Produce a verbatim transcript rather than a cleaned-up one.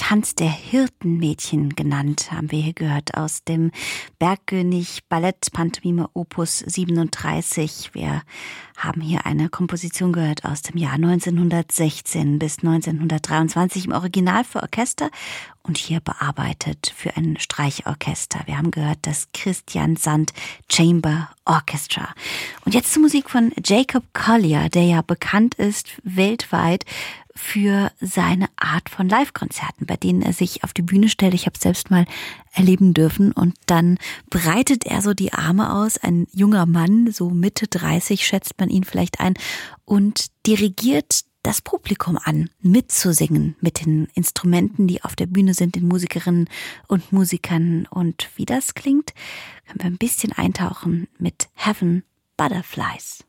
Tanz der Hirtenmädchen genannt, haben wir hier gehört aus dem Bergkönig Ballett Pantomime Opus siebenunddreißig. Wir haben hier eine Komposition gehört aus dem Jahr neunzehnhundertsechzehn bis neunzehnhundertdreiundzwanzig im Original für Orchester und hier bearbeitet für ein Streichorchester. Wir haben gehört das Christian Sand Chamber Orchestra. Und jetzt zur Musik von Jacob Collier, der ja bekannt ist weltweit für seine Art von Live-Konzerten, bei denen er sich auf die Bühne stellt. Ich habe es selbst mal erleben dürfen und dann breitet er so die Arme aus, ein junger Mann, so Mitte dreißig schätzt man ihn vielleicht ein, und dirigiert das Publikum an, mitzusingen mit den Instrumenten, die auf der Bühne sind, den Musikerinnen und Musikern. Und wie das klingt, können wir ein bisschen eintauchen mit Heaven Butterflies.